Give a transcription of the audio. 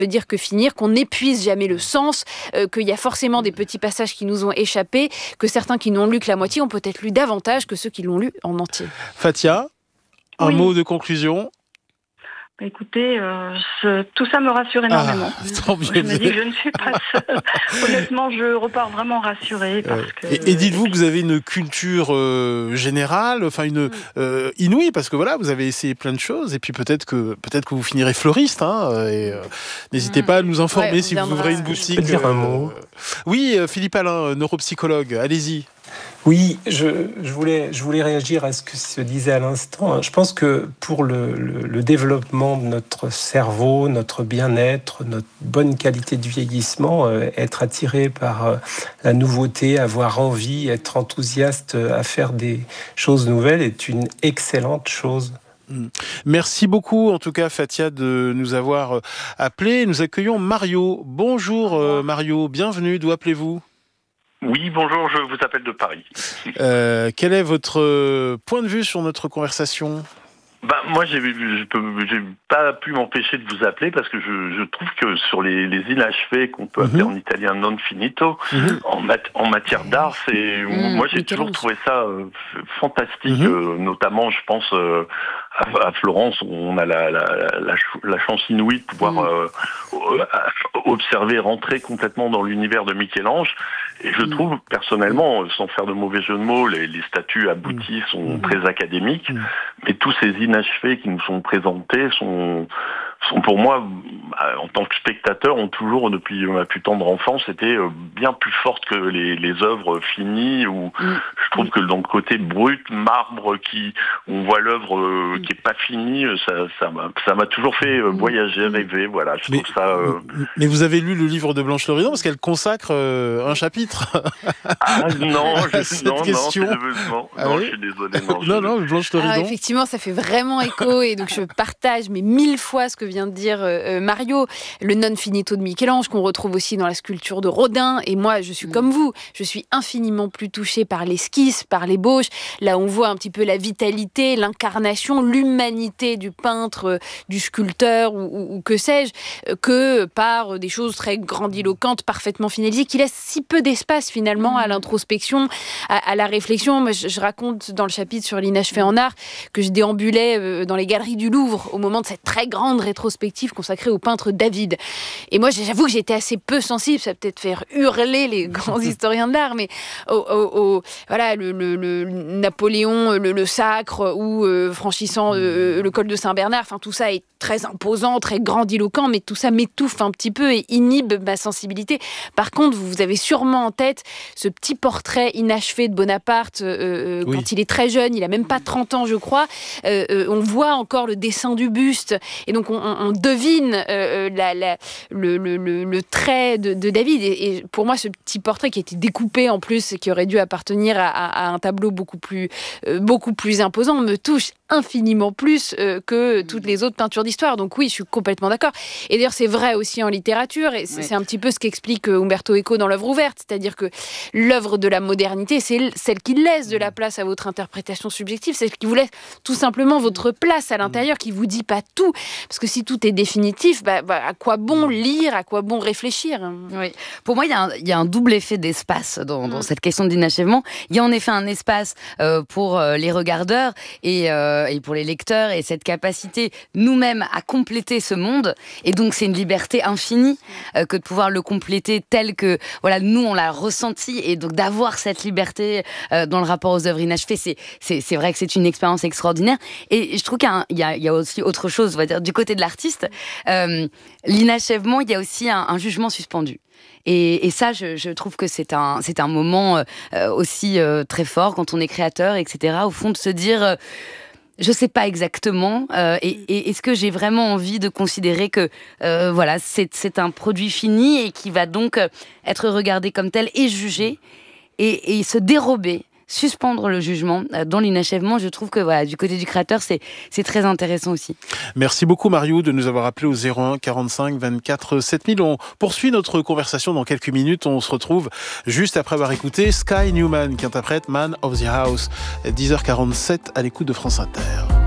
veut dire que finir, qu'on n'épuise jamais le sens, qu'il y a forcément des petits passages qui nous ont échappé, que certains qui n'ont lu que la moitié ont peut-être lu davantage que ceux qui l'ont lu en entier. Fathia, un mot de conclusion? Écoutez, tout ça me rassure énormément. Tant mieux. Je me dis que je ne suis pas seule. Honnêtement, je repars vraiment rassurée. Parce que, et dites-vous que vous avez une culture générale, enfin inouïe, parce que voilà, vous avez essayé plein de choses, et puis peut-être que vous finirez fleuriste. N'hésitez pas à nous informer si vous ouvrez une boutique. Je peux dire un mot. Oui, Philippe Alain, neuropsychologue, allez-y. Oui, je voulais réagir à ce que se disait à l'instant. Je pense que pour le développement de notre cerveau, notre bien-être, notre bonne qualité de vieillissement, être attiré par la nouveauté, avoir envie, être enthousiaste à faire des choses nouvelles est une excellente chose. Merci beaucoup, en tout cas, Fathia, de nous avoir appelés. Nous accueillons Mario. Bonjour Mario, bienvenue, d'où appelez-vous ? Oui, bonjour, je vous appelle de Paris. Quel est votre point de vue sur notre conversation ? Moi, j'ai pas pu m'empêcher de vous appeler parce que je trouve que sur les inachevés qu'on peut appeler en italien non finito, en matière d'art, moi j'ai toujours trouvé ça fantastique, notamment je pense à Florence où on a la chance inouïe de pouvoir observer, rentrer complètement dans l'univers de Michel-Ange. Et je trouve personnellement, sans faire de mauvais jeu de mots, les statues abouties sont très académiques, mais tous ces inachevés qui nous sont présentés sont pour moi, en tant que spectateur, ont toujours, depuis ma plus tendre enfance, été bien plus fortes que les œuvres finies, où je trouve que dans le côté brut, marbre, on voit l'œuvre qui est pas finie, ça m'a toujours fait voyager, rêver, voilà, je trouve ça... Mais vous avez lu le livre de Blanche Loridan, parce qu'elle consacre un chapitre non, cette question. Non, je suis désolé. Non, Blanche Loridan. Alors, effectivement, ça fait vraiment écho, et donc je partage 1000 fois ce que vient de dire Mario, le non finito de Michel-Ange qu'on retrouve aussi dans la sculpture de Rodin. Et moi, je suis comme vous, je suis infiniment plus touchée par l'esquisse, par l'ébauche. Là, on voit un petit peu la vitalité, l'incarnation, l'humanité du peintre, du sculpteur ou que sais-je, que par des choses très grandiloquentes, parfaitement finalisées, qui laissent si peu d'espace finalement à l'introspection, à la réflexion. Moi, je raconte dans le chapitre sur l'inachevé en art que je déambulais dans les galeries du Louvre au moment de cette très grande rétrospective consacrée au peintre David. Et moi, j'avoue que j'étais assez peu sensible, ça va peut-être faire hurler les grands historiens de l'art, mais voilà, le Napoléon, le Sacre, ou franchissant le col de Saint-Bernard, enfin tout ça est très imposant, très grandiloquent, mais tout ça m'étouffe un petit peu et inhibe ma sensibilité. Par contre, vous avez sûrement en tête ce petit portrait inachevé de Bonaparte quand il est très jeune, il a même pas 30 ans, je crois. On voit encore le dessin du buste, et donc on devine le trait de David. Et pour moi, ce petit portrait qui a été découpé en plus, et qui aurait dû appartenir à un tableau beaucoup plus imposant, me touche infiniment plus que toutes les autres peintures d'histoire. Donc oui, je suis complètement d'accord. Et d'ailleurs, c'est vrai aussi en littérature, et c'est un petit peu ce qu'explique Umberto Eco dans l'œuvre ouverte, c'est-à-dire que l'œuvre de la modernité, c'est celle qui laisse de la place à votre interprétation subjective, c'est celle qui vous laisse tout simplement votre place à l'intérieur, qui vous dit pas tout, parce que si tout est définitif, à quoi bon lire, à quoi bon réfléchir? Oui. Pour moi, il y a un double effet d'espace dans cette question d'inachèvement. Il y a en effet un espace pour les regardeurs et pour les lecteurs, et cette capacité nous-mêmes à compléter ce monde. Et donc, c'est une liberté infinie que de pouvoir le compléter tel que nous, on l'a ressenti. Et donc, d'avoir cette liberté dans le rapport aux œuvres inachevées, c'est vrai que c'est une expérience extraordinaire. Et je trouve qu'il y a aussi autre chose, on va dire, du côté de l'artiste. L'inachèvement, il y a aussi un jugement suspendu. Et ça, je trouve que c'est un moment aussi très fort quand on est créateur, etc. Au fond, de se dire... je sais pas exactement, et est-ce que j'ai vraiment envie de considérer que c'est un produit fini et qui va donc être regardé comme tel et jugé, et se dérober, suspendre le jugement dans l'inachèvement. Je trouve que du côté du créateur, c'est très intéressant aussi. Merci beaucoup Mario de nous avoir appelé au 01 45 24 7000. On poursuit notre conversation dans quelques minutes. On se retrouve juste après avoir écouté Sky Newman qui interprète Man of the House. 10h47 à l'écoute de France Inter.